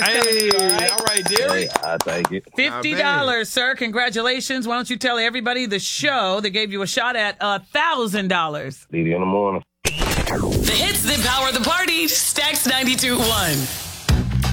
Hey, all right, Derek. Hey, I take it. $50, sir. Congratulations. Why don't you tell everybody the show that gave you a shot at $1,000? See you in the morning. The hits that power the party. Stacks 92.1.